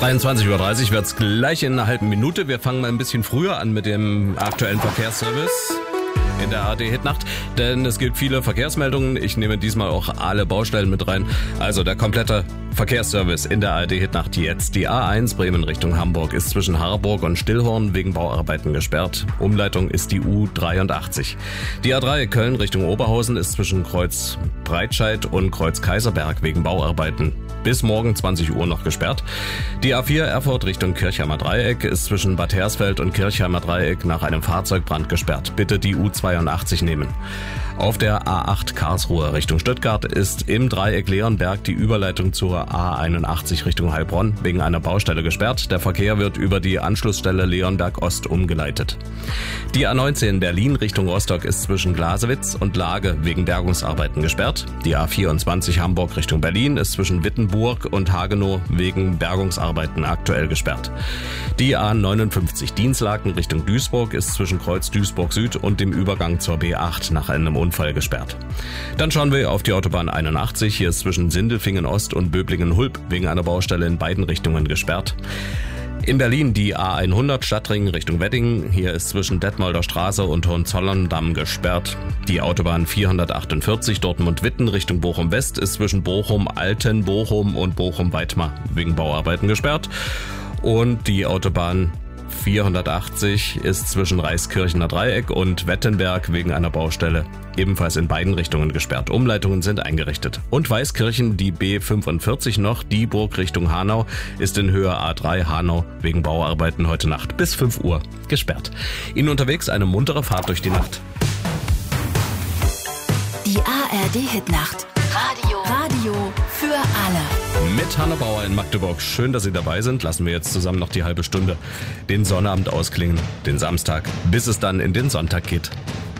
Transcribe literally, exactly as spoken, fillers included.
dreiundzwanzig Uhr dreißig wird's gleich in einer halben Minute. Wir fangen mal ein bisschen früher an mit dem aktuellen Verkehrsservice in der A R D-Hitnacht, denn es gibt viele Verkehrsmeldungen. Ich nehme diesmal auch alle Baustellen mit rein. Also der komplette Verkehrsservice in der A R D-Hitnacht jetzt. Die A eins Bremen Richtung Hamburg ist zwischen Harburg und Stillhorn wegen Bauarbeiten gesperrt. Umleitung ist die U dreiundachtzig. Die A drei Köln Richtung Oberhausen ist zwischen Kreuz Breitscheid und Kreuz Kaiserberg wegen Bauarbeiten bis morgen zwanzig Uhr noch gesperrt. Die A vier Erfurt Richtung Kirchheimer Dreieck ist zwischen Bad Hersfeld und Kirchheimer Dreieck nach einem Fahrzeugbrand gesperrt. Bitte die U zweiundachtzig nehmen. Auf der A acht Karlsruhe Richtung Stuttgart ist im Dreieck Leonberg die Überleitung zur A einundachtzig Richtung Heilbronn wegen einer Baustelle gesperrt. Der Verkehr wird über die Anschlussstelle Leonberg Ost umgeleitet. Die A neunzehn Berlin Richtung Rostock ist zwischen Glasewitz und Lage wegen Bergungsarbeiten gesperrt. Die A vierundzwanzig Hamburg Richtung Berlin ist zwischen Wittenburg und Hagenow wegen Bergungsarbeiten aktuell gesperrt. Die A neunundfünfzig Dinslaken Richtung Duisburg ist zwischen Kreuz Duisburg Süd und dem Übergang zur B acht nach einem Unfall gesperrt. Dann schauen wir auf die Autobahn einundachtzig. Hier ist zwischen Sindelfingen Ost und Böblingen-Hulb wegen einer Baustelle in beiden Richtungen gesperrt. In Berlin die A hundert Stadtring Richtung Wedding. Hier ist zwischen Detmolder Straße und Hohenzollern-Damm gesperrt. Die Autobahn vierhundertachtundvierzig Dortmund-Witten Richtung Bochum-West ist zwischen Bochum-Alten-Bochum und Bochum-Weitmar wegen Bauarbeiten gesperrt. Und die Autobahn vierhundertachtzig ist zwischen Reiskirchener Dreieck und Wettenberg wegen einer Baustelle ebenfalls in beiden Richtungen gesperrt. Umleitungen sind eingerichtet. Und Weißkirchen, die B fünfundvierzig noch, Dieburg Richtung Hanau, ist in Höhe A drei Hanau wegen Bauarbeiten heute Nacht bis fünf Uhr gesperrt. Ihnen unterwegs eine muntere Fahrt durch die Nacht. Die A R D-Hitnacht. Radio. Radio für alle. Mit Hanne Bauer in Magdeburg. Schön, dass Sie dabei sind. Lassen wir jetzt zusammen noch die halbe Stunde den Sonnabend ausklingen, den Samstag, bis es dann in den Sonntag geht.